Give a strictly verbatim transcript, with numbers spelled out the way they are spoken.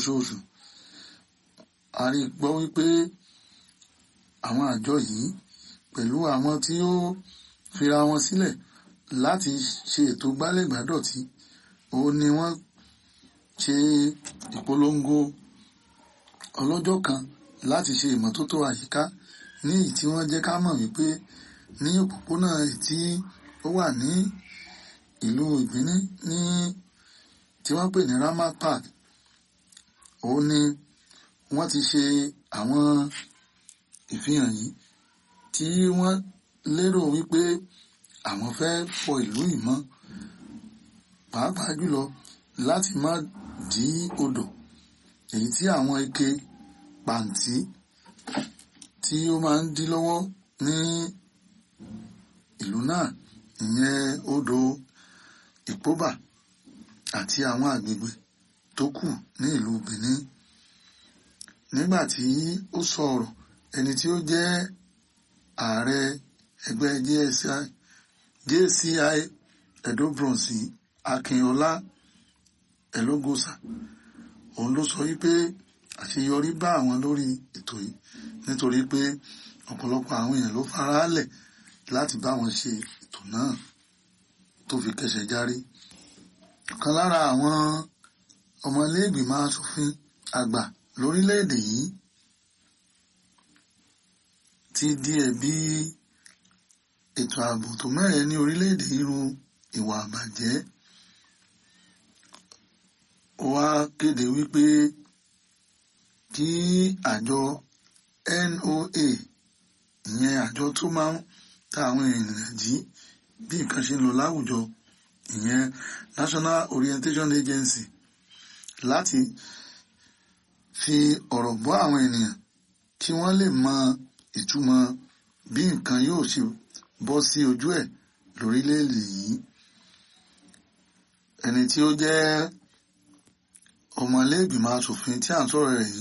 oṣooṣù. A rí gbọ́ wípé àwọn àjọ yìí pẹ̀lú àwọn tí ó fira wọn sílẹ̀ láti ṣe ètò gbálẹ̀gbádọ̀tí, òun ni wọ́n ṣe ìpolongo ọlọ́jọ́ kan láti ṣe ìmọ́tótó àyíká, ní èyí tí wọ́n jẹ́ ká mọ̀ wípé ní òpópónà tí ó wà ní ìlú Ìbíní ní tí wọ́n pè ní Ramat Park, òun ni wọ́n ti ṣe àwọn ìfihàn yìí tí wọ́n lérò wípé àwọn fẹ́ fọ ìlú yìí mọ́, pàápàá jùlọ láti má dí odò èyí tí àwọn ike pàǹtí tí ó máa ń dí lọ́wọ́ ní ìlú náà, ìyẹn odò Ìpóbà àti àwọn agbègbè tó kù ní ìlú Benin. Nígbà tí ó sọ̀rọ̀, ẹni tí ó jẹ́ ààrẹ ẹgbẹ́ J C I Edo Bronze, Akínọlá Ẹlógósà, òun ló sọ wípé àṣeyọrí bá àwọn lórí ètò yìí nítorí pé ọ̀pọ̀lọpọ̀ àwọn èèyàn ló faraalẹ̀ láti bá wọn ṣe ètò náà tó fi kẹsẹ̀ járí. Ọ̀kan lára àwọn ọmọ ilé ìgbìmọ̀ aṣòfin àgbà lórílẹ̀-èdè yìí ti di ẹ̀bi ètò ààbò tó mẹ́hẹ ní orílẹ̀-èdè irú ìwà àbàjẹ́. Ó wá kéde wípé kí àjọ N O A, ìyẹn àjọ tó máa ń ta àwọn ènìyàn jí bí nǹkan ṣe ń lọ láwùjọ, ìyẹn National Orientation Agency, láti fi ọ̀rọ̀ bọ́ àwọn ènìyàn kí wọ́n lè mọ ìtumọ̀ bí nǹkan yóò ṣe bọ́ sí ojú ẹ̀ lórílẹ̀-èdè yìí. Ẹni tí ó jẹ́ ọmọ ilé ìgbìmọ̀ aṣòfin tí à ń sọ̀rọ̀ rẹ̀ yìí